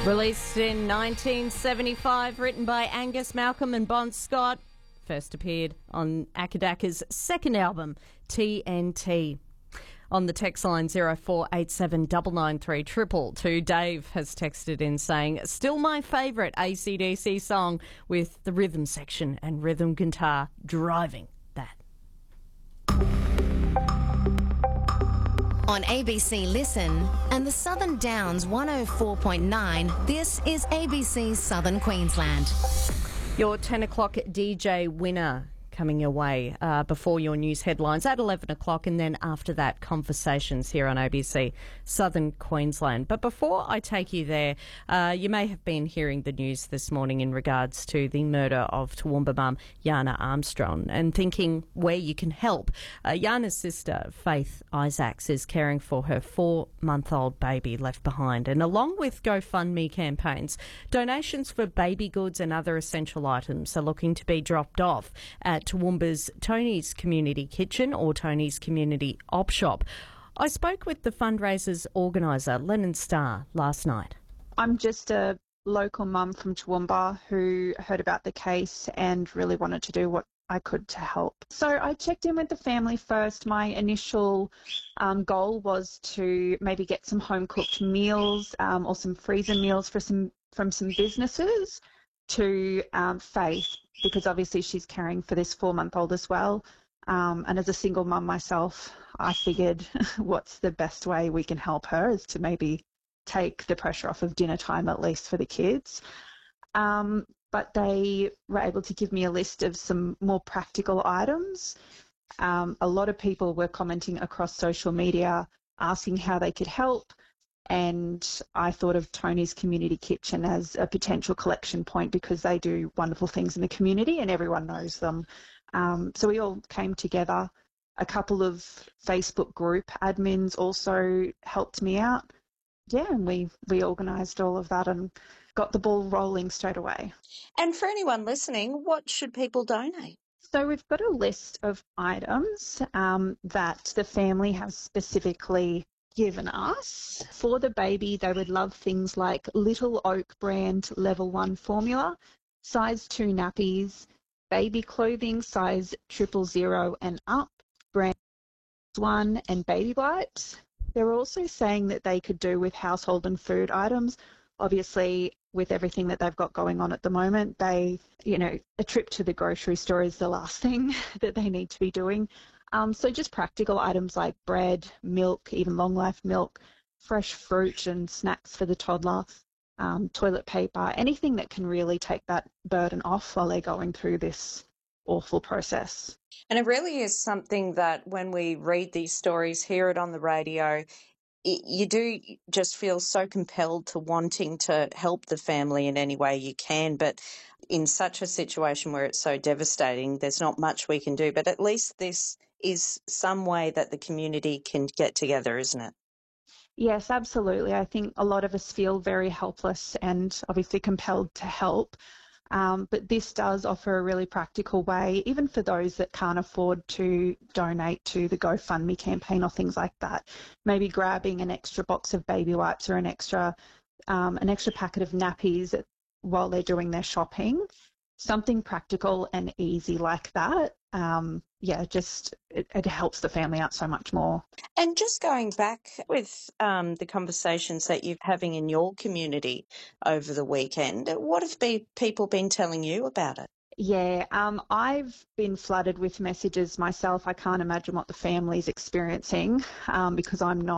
Released in 1975, written by Angus Malcolm and Bon Scott, first appeared on Akadaka's second album, TNT. On the text line 0487 993 222, Dave has texted in saying, still my favourite AC/DC song with the rhythm section and rhythm guitar driving that. On ABC Listen and the Southern Downs 104.9, this is ABC Southern Queensland. Your 10 o'clock DJ winner coming your way before your news headlines at 11 o'clock, and then after that, conversations here on ABC Southern Queensland. But before I take you there, you may have been hearing the news this morning in regards to the murder of Toowoomba mum Yana Armstrong and thinking where you can help. Yana's sister, Faith Isaacs, is caring for her 4-month-old baby left behind, and along with GoFundMe campaigns, donations for baby goods and other essential items are looking to be dropped off at Toowoomba's Tony's Community Kitchen or Tony's Community Op Shop. I spoke with the fundraiser's organiser, Lennon Starr, last night. I'm just a local mum from Toowoomba who heard about the case and really wanted to do what I could to help. So I checked in with the family first. My initial goal was to maybe get some home-cooked meals or some freezer meals from some businesses to Faith, because obviously she's caring for this 4-month-old as well. And as a single mum myself, I figured what's the best way we can help her is to maybe take the pressure off of dinner time, at least for the kids. But they were able to give me a list of some more practical items. A lot of people were commenting across social media, asking how they could help. And I thought of Tony's Community Kitchen as a potential collection point because they do wonderful things in the community and everyone knows them. So we all came together. A couple of Facebook group admins also helped me out. Yeah, and we organised all of that and got the ball rolling straight away. And for anyone listening, what should people donate? So we've got a list of items that the family has specifically given us. For the baby, they would love things like Little Oak brand level 1 formula, size 2 nappies, baby clothing size 000 and up, brand 1 and Baby Bites. They're also saying that they could do with household and food items. Obviously, with everything that they've got going on at the moment, a trip to the grocery store is the last thing that they need to be doing. So just practical items like bread, milk, even long life milk, fresh fruit and snacks for the toddler, toilet paper, anything that can really take that burden off while they're going through this awful process. And it really is something that when we read these stories, hear it on the radio, you do just feel so compelled to wanting to help the family in any way you can. But in such a situation where it's so devastating, there's not much we can do. But at least this is some way that the community can get together, isn't it? Yes, absolutely. I think a lot of us feel very helpless and obviously compelled to help. But this does offer a really practical way, even for those that can't afford to donate to the GoFundMe campaign or things like that. Maybe grabbing an extra box of baby wipes or an extra packet of nappies while they're doing their shopping. Something practical and easy like that. It helps the family out so much more. And just going back with the conversations that you're having in your community over the weekend, what have people been telling you about it? Yeah, I've been flooded with messages myself. I can't imagine what the family's experiencing because I'm not